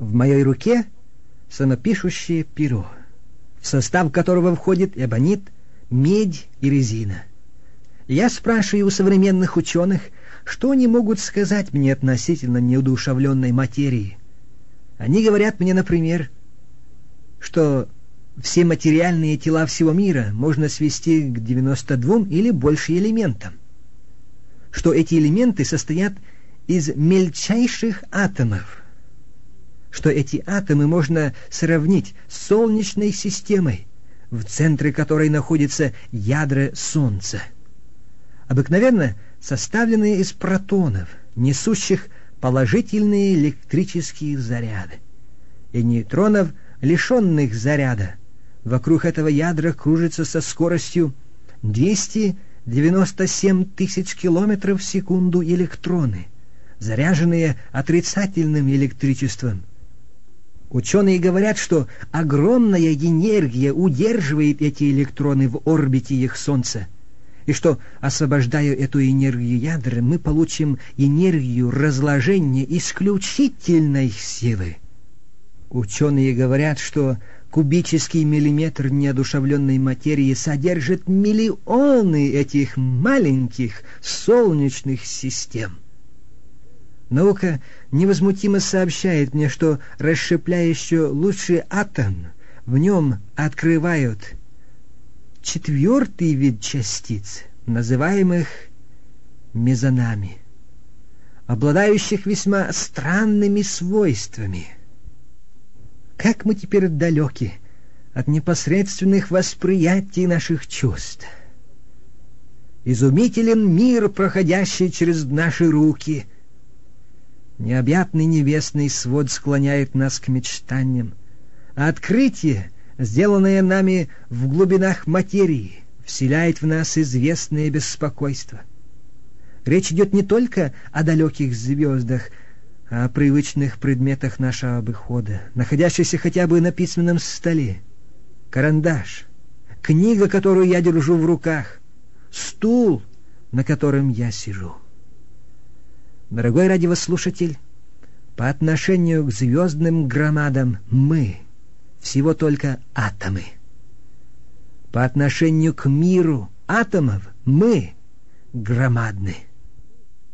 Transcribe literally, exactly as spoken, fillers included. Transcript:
В моей руке самопишущее перо, в состав которого входит эбонит, медь и резина. Я спрашиваю у современных ученых, что они могут сказать мне относительно неодушевленной материи. Они говорят мне, например, что все материальные тела всего мира можно свести к девяноста двум или больше элементам, что эти элементы состоят из мельчайших атомов, что эти атомы можно сравнить с Солнечной системой, в центре которой находится ядро Солнца, обыкновенно составленные из протонов, несущих положительные электрические заряды, и нейтронов, лишенных заряда. Вокруг этого ядра кружится со скоростью двести девяносто семь тысяч километров в секунду электроны, заряженные отрицательным электричеством. Ученые говорят, что огромная энергия удерживает эти электроны в орбите их Солнца, и что, освобождая эту энергию ядра, мы получим энергию разложения исключительной силы. Ученые говорят, что кубический миллиметр неодушевленной материи содержит миллионы этих маленьких солнечных систем. Наука невозмутимо сообщает мне, что, расщепляя еще лучше атом, в нем открывают четвертый вид частиц, называемых мезонами, обладающих весьма странными свойствами. Как мы теперь далеки от непосредственных восприятий наших чувств. Изумителен мир, проходящий через наши руки. Необъятный небесный свод склоняет нас к мечтаниям, а открытие, сделанное нами в глубинах материи, вселяет в нас известное беспокойство. Речь идет не только о далеких звездах, а о привычных предметах нашего обихода, находящихся хотя бы на письменном столе. Карандаш, книга, которую я держу в руках, стул, на котором я сижу. Дорогой радиослушатель, по отношению к звездным громадам мы всего только атомы. По отношению к миру атомов мы громадны.